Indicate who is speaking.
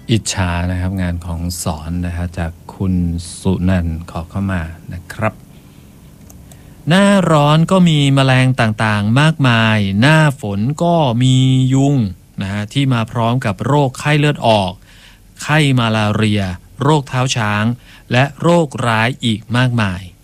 Speaker 1: อิจฉานะครับงานของสอนนะฮะจากคุณสุนันท์ขอเข้ามานะครับหน้าร้อนก็มีแมลงต่างๆมากมายหน้าฝนก็มียุงนะฮะที่มาพร้อมกับโรคไข้เลือดออกไข้มาลาเรียโรคเท้าช้างและโรคร้ายอีกมากมาย